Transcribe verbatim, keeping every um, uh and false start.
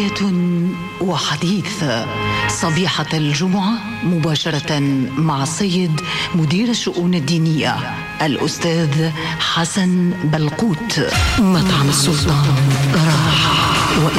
رواية وحديث صبيحة الجمعة مباشرة مع السيد مدير الشؤون الدينية الأستاذ حسن بلقوت. مطعم السلطان راحة